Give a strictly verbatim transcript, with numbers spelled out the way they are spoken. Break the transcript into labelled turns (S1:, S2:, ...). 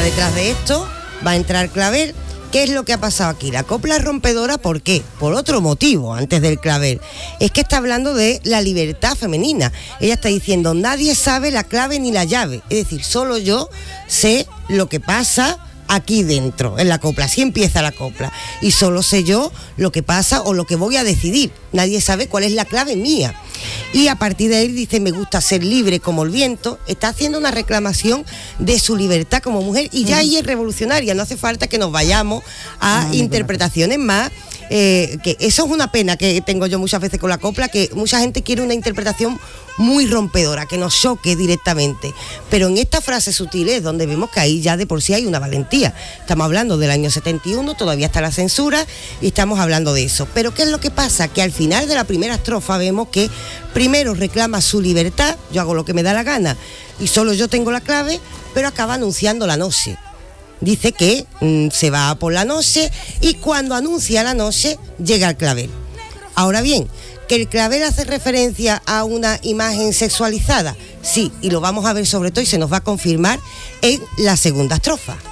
S1: detrás de esto va a entrar clavel. ¿Qué es lo que ha pasado aquí? La copla es rompedora, ¿por qué? Por otro motivo, antes del clavel. Es que está hablando de la libertad femenina. Ella está diciendo, nadie sabe la clave ni la llave. Es decir, solo yo sé lo que pasa aquí dentro, en la copla. Así empieza la copla. Y solo sé yo lo que pasa o lo que voy a decidir. Nadie sabe cuál es la clave mía. Y a partir de ahí dice, me gusta ser libre como el viento. Está haciendo una reclamación de su libertad como mujer y ya ahí es revolucionaria. No hace falta que nos vayamos a ah, interpretaciones más. Eh, que eso es una pena que tengo yo muchas veces con la copla, que mucha gente quiere una interpretación muy rompedora, que nos choque directamente. Pero en esta frase sutil es donde vemos que ahí ya de por sí hay una valentía. Estamos hablando del año setenta y uno, todavía está la censura y estamos hablando de eso. Pero ¿qué es lo que pasa? Que al final de la primera estrofa vemos que primero reclama su libertad, yo hago lo que me da la gana y solo yo tengo la clave, pero acaba anunciando la noche. Dice que mmm, se va por la noche y cuando anuncia la noche llega el clavel. Ahora bien, ¿que el clavel hace referencia a una imagen sexualizada? Sí, y lo vamos a ver sobre todo y se nos va a confirmar en la segunda estrofa.